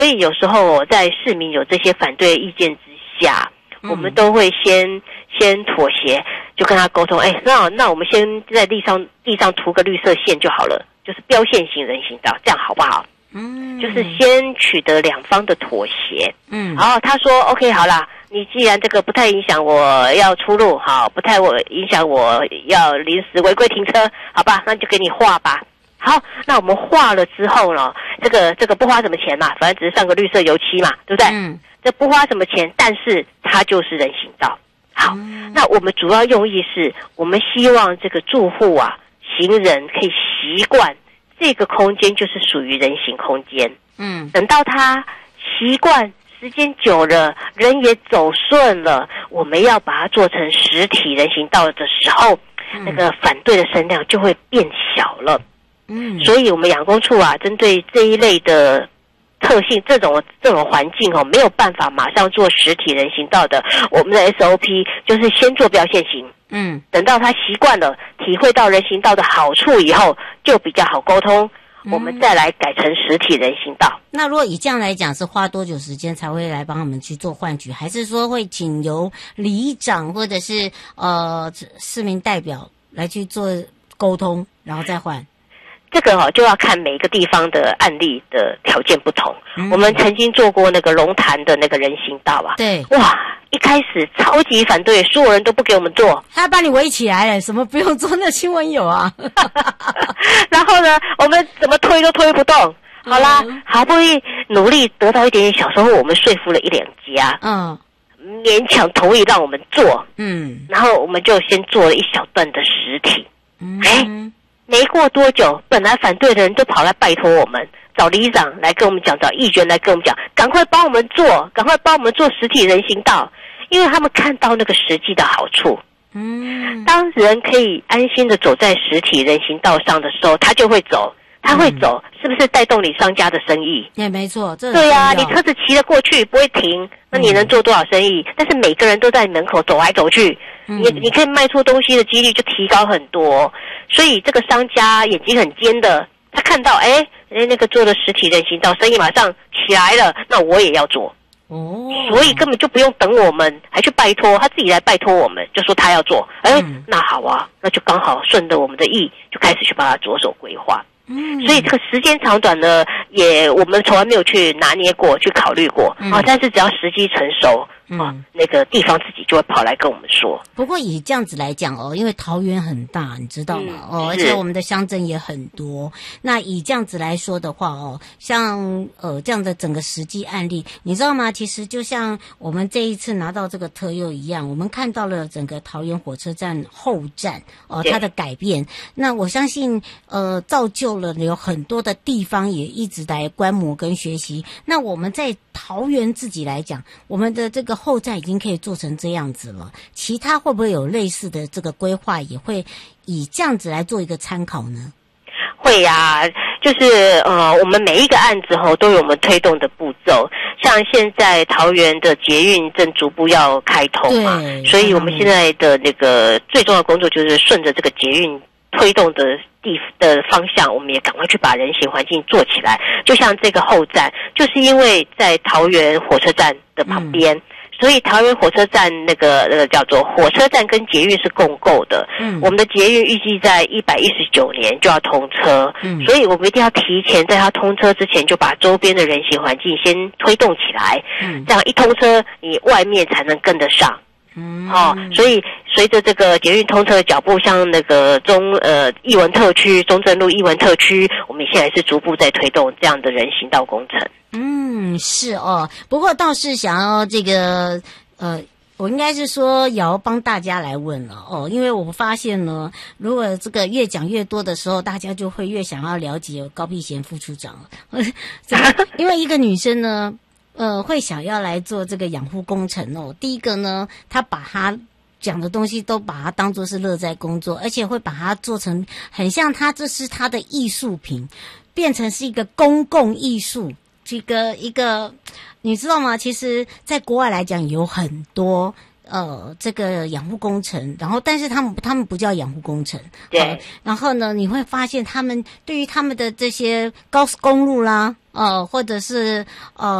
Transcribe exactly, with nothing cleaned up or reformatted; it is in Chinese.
所以有时候在市民有这些反对意见之下，我们都会先先妥协，就跟他沟通，哎，那那我们先在地上地上涂个绿色线就好了，就是标线型人行道，这样好不好？嗯，就是先取得两方的妥协。嗯，然后他说 OK 好啦，你既然这个不太影响我要出入，好，不太我影响我要临时违规停车，好吧，那就给你画吧。好，那我们画了之后呢，这个这个不花什么钱嘛，反正只是上个绿色油漆嘛，对不对？嗯，这不花什么钱，但是它就是人行道。好，嗯，那我们主要用意是我们希望这个住户啊，行人可以习惯这个空间就是属于人行空间。嗯，等到他习惯时间久了，人也走顺了，我们要把它做成实体人行道的时候，嗯，那个反对的声量就会变小了。嗯，所以我们养工处啊，针对这一类的特性，这种这种环境哦，没有办法马上做实体人行道的，我们的 S O P 就是先做标线型。嗯，等到他习惯了，体会到人行道的好处以后，就比较好沟通。我们再来改成实体人行道。 嗯，那如果以这样来讲，是花多久时间才会来帮他们去做换举？还是说会请由里长或者是呃市民代表来去做沟通，然后再换？ 这个哦，就要看每个地方的案例的条件不同。嗯，我们曾经做过那个龙潭的那个人行道啊， 对， 哇，一开始超级反对，所有人都不给我们做， 他把你围起来了，什么不用做，那新闻有啊。 然后呢，我们怎么推都推不动。好啦，嗯，好不容易努力得到一点点小收获，我们说服了一两家，嗯，勉强同意让我们做，嗯，然后我们就先做了一小段的实体，嗯，哎。没过多久，本来反对的人都跑来拜托我们，找里长来跟我们讲，找议员来跟我们讲，赶快帮我们做，赶快帮我们做实体人行道，因为他们看到那个实际的好处。嗯，当人可以安心的走在实体人行道上的时候，他就会走，他会走，嗯，是不是带动你商家的生意？ 也没错，这对啊，你车子骑了过去不会停，那你能做多少生意？嗯，但是每个人都在门口走来走去，嗯，你你可以卖出东西的几率就提高很多。所以这个商家眼睛很尖的，他看到哎，人家那个做的实体人行道，生意马上起来了，那我也要做。哦，所以根本就不用等我们，还去拜托，他自己来拜托我们，就说他要做。哎，嗯，那好啊，那就刚好顺着我们的意，就开始去帮他着手规划。嗯，所以这个时间长短呢，也我们从来没有去拿捏过，去考虑过，嗯，啊，但是只要时机成熟，嗯，啊，那个地方自己就会跑来跟我们说。 不过以这样子来讲哦，因为桃园很大，你知道吗？嗯，哦，而且我们的乡镇也很多。那以这样子来说的话哦，像呃这样的整个实际案例，你知道吗？其实就像我们这一次拿到这个特优一样，我们看到了整个桃园火车站后站哦，它的改变。那我相信呃造就了有很多的地方也一直来观摩跟学习。那我们在桃园自己来讲，我们的这个后站已经可以做成这样子了，其他会不会有类似的这个规划，也会以这样子来做一个参考呢？ 会呀，啊，就是呃，我们每一个案子后都有我们推动的步骤，像现在桃园的捷运正逐步要开通嘛，所以我们现在的那个最重要的工作就是顺着这个捷运推动的地的方向，我们也赶快去把人行环境做起来。就像这个后站，就是因为在桃园火车站的旁边，嗯，所以桃园火车站那个那个叫做火车站跟捷运是共构的。嗯，我们的捷运预计在一百一十九年就要通车，嗯，所以我们一定要提前在它通车之前就把周边的人行环境先推动起来。嗯，这样一通车，你外面才能跟得上。嗯，哦，所以随着这个捷运通车的脚步，像那个中呃艺文特区、中正路艺文特区，我们现在是逐步在推动这样的人行道工程。 嗯，是哦。不过倒是想要这个呃，我应该是说也要帮大家来问了哦，因为我发现呢，如果这个越讲越多的时候，大家就会越想要了解高碧贤副处长。因为一个女生呢。呃，会想要来做这个养护工程哦。第一个呢，他把他讲的东西都把它当作是乐在工作，而且会把它做成很像他这是他的艺术品，变成是一个公共艺术，这个一个你知道吗？其实在国外来讲有很多呃这个养护工程，然后但是他们他们不叫养护工程， 对、 呃，然后呢你会发现他们对于他们的这些高速公路啦，呃或者是呃